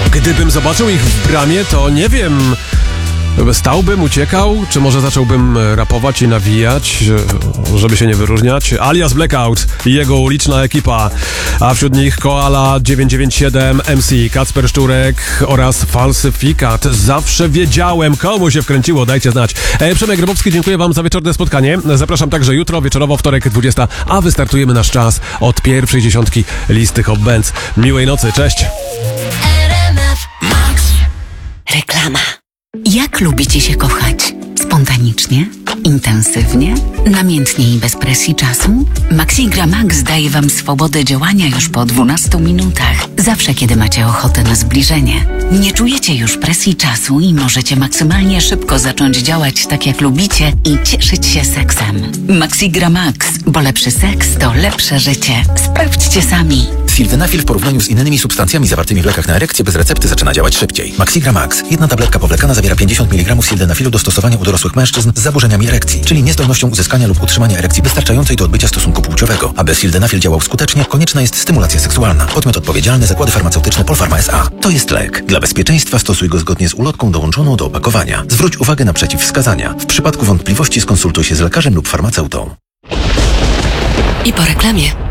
gdybym zobaczył ich w bramie, to nie wiem... Stałbym, uciekał, czy może zacząłbym rapować i nawijać, żeby się nie wyróżniać? Alias Blackout i jego uliczna ekipa, a wśród nich Koala 997, MC, Kacper Szczurek oraz Falsyfikat. Zawsze wiedziałem, komu się wkręciło, dajcie znać. Przemek Grabowski, dziękuję wam za wieczorne spotkanie. Zapraszam także jutro, wieczorowo, wtorek 20, a wystartujemy nasz czas od pierwszej dziesiątki listy Hot Bands. Miłej nocy, cześć! Reklama. Jak lubicie się kochać? Spontanicznie? Intensywnie? Namiętnie i bez presji czasu? Maxigra Max daje wam swobodę działania już po 12 minutach. Zawsze, kiedy macie ochotę na zbliżenie. Nie czujecie już presji czasu i możecie maksymalnie szybko zacząć działać tak, jak lubicie i cieszyć się seksem. Maxigra Max, bo lepszy seks to lepsze życie. Sprawdźcie sami. Sildenafil w porównaniu z innymi substancjami zawartymi w lekach na erekcję bez recepty zaczyna działać szybciej. Maxigra Max. Jedna tabletka powlekana zawiera 50 mg sildenafilu do stosowania u dorosłych mężczyzn z zaburzeniami erekcji, czyli niezdolnością uzyskania lub utrzymania erekcji wystarczającej do odbycia stosunku płciowego. Aby sildenafil działał skutecznie, konieczna jest stymulacja seksualna. Podmiot odpowiedzialny: Zakłady Farmaceutyczne Polpharma S.A. To jest lek. Dla bezpieczeństwa stosuj go zgodnie z ulotką dołączoną do opakowania. Zwróć uwagę na przeciwwskazania. W przypadku wątpliwości skonsultuj się z lekarzem lub farmaceutą. I po reklamie.